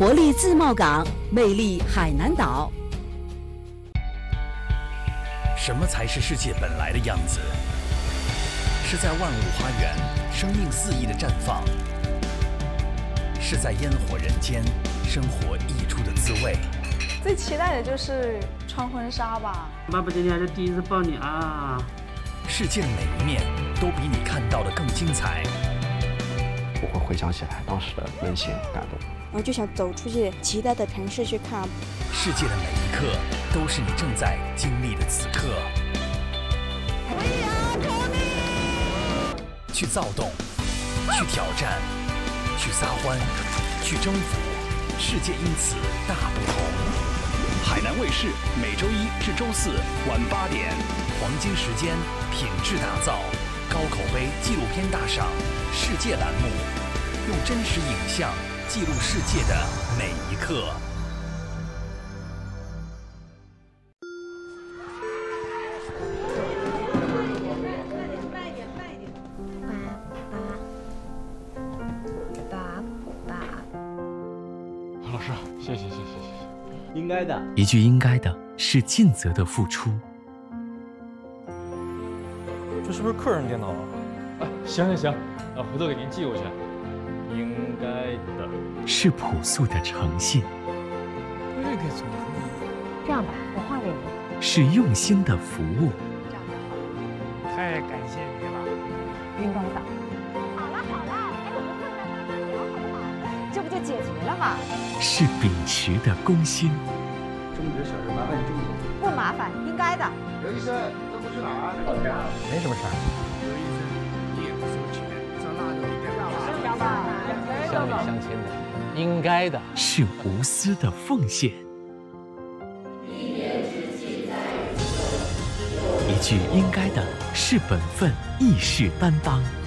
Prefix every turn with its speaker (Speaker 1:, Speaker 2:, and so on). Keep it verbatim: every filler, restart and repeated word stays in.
Speaker 1: 活力自贸港，魅力海南岛。
Speaker 2: 什么才是世界本来的样子？是在万物花园生命肆意的绽放，是在烟火人间生活溢出的滋味。
Speaker 3: 最期待的就是穿婚纱吧。
Speaker 4: 爸爸今天还是第一次抱你啊！
Speaker 2: 世界的每一面都比你看到的更精彩。
Speaker 5: 我会回想起来当时的温馨和感动。
Speaker 6: 我就想走出去其他的城市去看。
Speaker 2: 世界的每一刻都是你正在经历的此刻。去躁动，去挑战，去撒欢，去征服，世界因此大不同。海南卫视每周一至周四晚八点，黄金时间，品质打造，高口碑纪录片大赏世界栏目，用真实影像记录世界的每一刻。
Speaker 7: 老师，谢谢谢谢谢谢，应该的。
Speaker 2: 一句应该的是尽责的付出。
Speaker 8: 这是不是客人电脑啊？
Speaker 7: 啊，行行行，啊，回头给您寄过去。应该的
Speaker 2: 是朴素的诚信。
Speaker 8: 这个怎么会？
Speaker 9: 这样吧，我画给你。
Speaker 2: 是用心的服务。
Speaker 8: 这样就好。太感谢你了。
Speaker 9: 应该的。好了好了，哎，我们坐在那儿聊好不好？这不就解决了吗？
Speaker 2: 是秉持的公心。
Speaker 5: 中职小事麻烦你注意。
Speaker 9: 不麻烦，应该的。
Speaker 5: 刘医生，这不去哪儿？
Speaker 8: 没什么事儿。
Speaker 5: 刘医生，你也不收钱，这辣椒一点大吧？
Speaker 7: 乡里乡亲的，应该的。
Speaker 2: 是无私的奉献。一句应该的是本分，义士担当。